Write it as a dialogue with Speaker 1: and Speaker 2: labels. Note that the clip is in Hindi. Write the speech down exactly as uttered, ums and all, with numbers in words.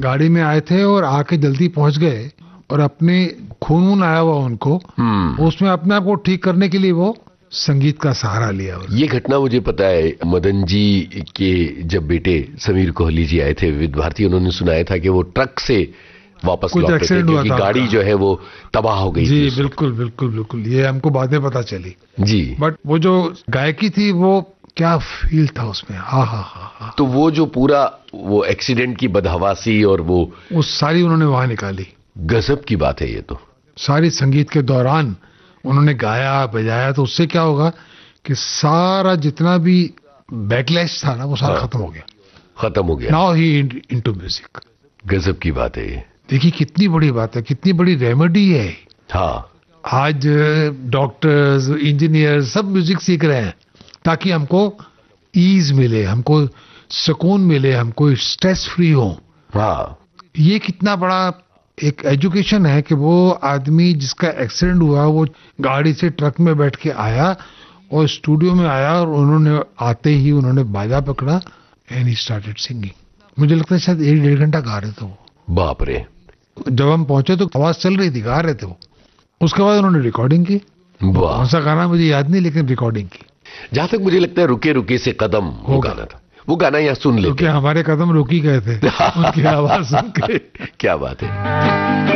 Speaker 1: गाड़ी में आए थे और आके जल्दी पहुंच गए और अपने खून वून आया हुआ उनको, उसमें अपने आप को ठीक करने के लिए वो संगीत का सहारा लिया।
Speaker 2: ये घटना मुझे पता है, मदन जी के जब बेटे समीर कोहली जी आए थे विविध भारती, उन्होंने सुनाया था कि वो ट्रक से वापस लौटे थे क्योंकि गाड़ी जो है वो तबाह हो गई
Speaker 1: जी
Speaker 2: थी।
Speaker 1: बिल्कुल बिल्कुल बिल्कुल, ये हमको बाद में पता चली
Speaker 2: जी।
Speaker 1: बट वो जो गायकी थी वो क्या फील था उसमें, हा हा हा हा।
Speaker 2: तो वो जो पूरा वो एक्सीडेंट की बदहवासी और वो
Speaker 1: वो सारी उन्होंने वहां निकाली।
Speaker 2: गजब की बात है ये तो।
Speaker 1: सारी संगीत के दौरान उन्होंने गाया बजाया, तो उससे क्या होगा कि सारा जितना भी बैकलैश था ना वो सारा
Speaker 2: हाँ,
Speaker 1: खत्म हो गया
Speaker 2: खत्म हो गया।
Speaker 1: Now he into music.
Speaker 2: गजब की बात है ये।
Speaker 1: देखिए कितनी बड़ी बात है, कितनी बड़ी रेमेडी है।
Speaker 2: हाँ,
Speaker 1: आज डॉक्टर्स इंजीनियर्स सब म्यूजिक सीख रहे हैं ताकि हमको ईज मिले, हमको सुकून मिले, हमको स्ट्रेस फ्री हो।
Speaker 2: हाँ,
Speaker 1: ये कितना बड़ा एक एजुकेशन है कि वो आदमी जिसका एक्सीडेंट हुआ वो गाड़ी से ट्रक में बैठ के आया और स्टूडियो में आया और उन्होंने आते ही उन्होंने बाजा पकड़ा एंड ही स्टार्टेड सिंगिंग। मुझे लगता है शायद एक डेढ़ घंटा गा रहे थे वो।
Speaker 2: बाप रे।
Speaker 1: जब हम पहुंचे तो आवाज चल रही थी, गा रहे थे वो। उसके बाद उन्होंने रिकॉर्डिंग की। कौन सा गाना मुझे याद नहीं, लेकिन रिकॉर्डिंग की।
Speaker 2: जहां तक मुझे लगता है रुके रुके से कदम वो गाना था, वो गाना यहाँ सुन लेते।
Speaker 1: क्योंकि हमारे कदम रुक ही गए थे उनकी आवाज सुन के।
Speaker 2: क्या बात है।